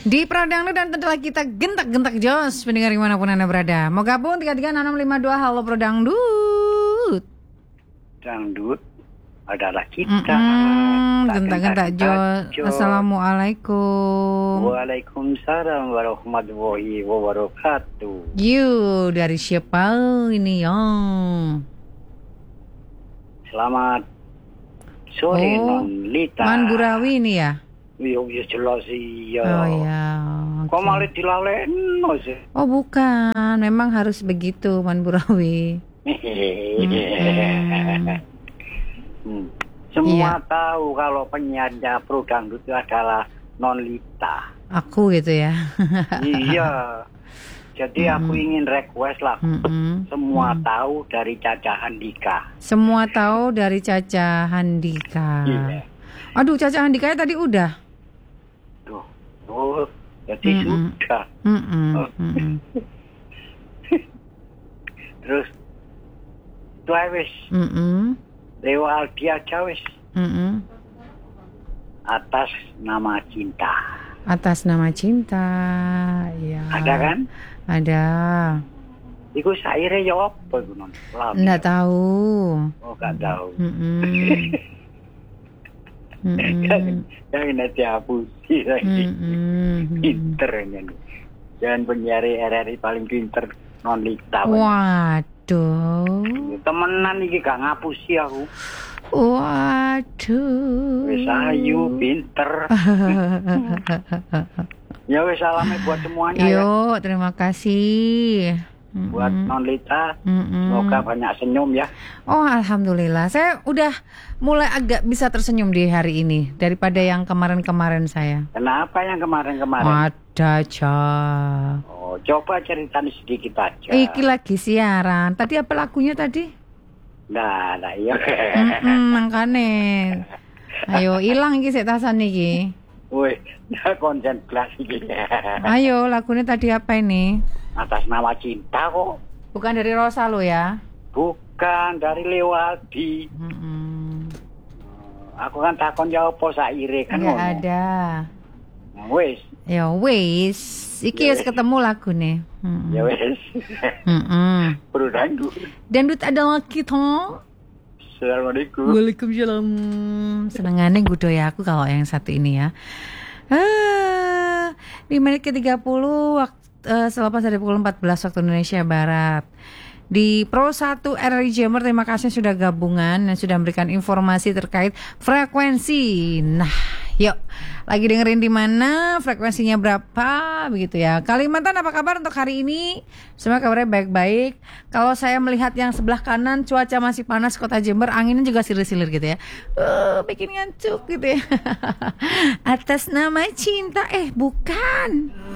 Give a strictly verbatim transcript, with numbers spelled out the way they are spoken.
Di Pradangdu dan telah kita gentak-gentak jos pendengar dimanapun Anda berada. Mau gabung tiga tiga enam lima dua. Halo Pradangdut. Dangdut adalah kita. Gentak-gentak jos. Assalamualaikum. Waalaikumsalam warahmatullahi wabarakatuh. You dari siapa ini ya? Selamat sore Oh, non Lita. Man Burawi ini ya? Iya, iya jelas iya. Oh ya. Kok Oke. malah dilalekno sih? Oh bukan, memang harus begitu Man Burawi. Hmm. Semua Iya. tahu kalau penyanyi pro dangdut itu adalah non Lita. Aku gitu ya. Iya. Jadi aku ingin request lah. Mm-mm. Semua tahu dari Caca Handika. Semua tahu dari Caca Handika. Iya. Aduh, Caca Handika tadi udah. Tuh. Oh, jadi Mm-mm. sudah. Mm-mm, Oh. mm-mm, Terus itu aja wis. mm-mm, Lewat Aldi aja wis. mm-mm. Atas nama cinta. Atas nama cinta, ya. Ada kan? Ada. Iku saire ya apa iku non? Lam. Nggak tahu. Oh, gak tahu. Mm-mm. Mm-mm. Jangan nanti hapusi lagi. Mm-mm. Pinter ini. Jangan penyiar R R I paling pinter non Lita. Waduh. Temenan iki gak ngapusi aku. Waduh. Wis ayu pinter. Ya wis salame buat semuanya ya. Yuk, terima kasih. Buat Mm-mm. non Lita. Mm-mm. Semoga banyak senyum ya. Oh, alhamdulillah. Saya udah mulai agak bisa tersenyum di hari ini daripada yang kemarin-kemarin saya. Kenapa yang kemarin-kemarin? Ada aja. Oh, coba ceritain sedikit aja. Iki lagi siaran. Tadi apa lagunya tadi? Nah, nah iya. Mm-mm, makane. Ayo, hilang iki sik tasan iki. Woi, nah konsen kelas iki. Ayo, lagunya tadi apa ini? Atas nama cinta kok. Bukan dari Rosa lo ya? Bukan dari Lewadi. Mm-mm. Aku kan takon ya apa saire kan Nggak ngono. ada. Nah, wis, Ya wis, iki wis ketemu lagu nih. Mm-mm. ya wis. Mm-mm. Bro dangdut. Dangdut adalah kita. Assalamualaikum. Waalaikumsalam. Senengannya gudo ya aku kalau yang satu ini ya. Ah, di menit ke tiga puluh waktu uh, selepas dari pukul empat belas waktu Indonesia Barat. Di Pro satu R R I Jember, terima kasih sudah gabungan dan sudah memberikan informasi terkait frekuensi. Nah, yuk, lagi dengerin di mana, frekuensinya berapa, begitu ya. Kalimantan apa kabar untuk hari ini? Semua kabarnya baik-baik. Kalau saya melihat yang sebelah kanan, cuaca masih panas Kota Jember, anginnya juga silir-silir gitu ya. Uh, bikin ngantuk gitu ya. Atas nama cinta, eh bukan.